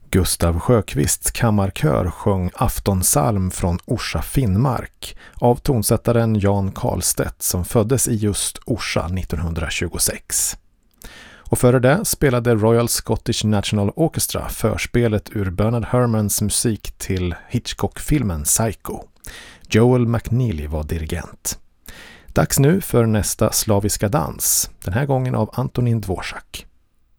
Gustav Sjöqvists kammarkör sjöng Aftonsalm från Orsa Finnmark av tonsättaren Jan Karlstedt som föddes i just Orsa 1926. Och före det spelade Royal Scottish National Orchestra förspelet ur Bernard Herrmanns musik till Hitchcock-filmen Psycho. Joel McNeely var dirigent. Dags nu för nästa slaviska dans, den här gången av Antonin Dvorak.